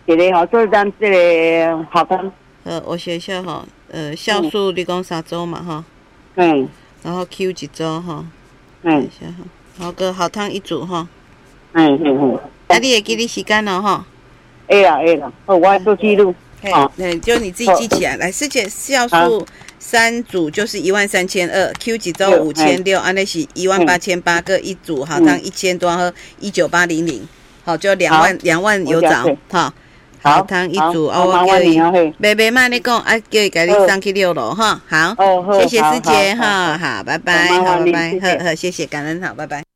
一个吼做咱这个好汤。 我学校哈，酵素你讲3周嘛哈，然后 Q 1周哈，等一下哈，好个好汤1组哈，啊，你会记你时间哦哈？ 会啦，好，我做记录。 好，就你自己记起来。来，之前酵素3组就是13200，Q 1周5600，安尼是18800个一组，好汤1000多喝19800，好，就2万有找哈。好汤一组，我叫伊，袂慢你讲，叫伊给你送去6楼哈。好，谢谢师姐哈，好，拜拜，好，拜拜，谢谢感恩，好，拜拜。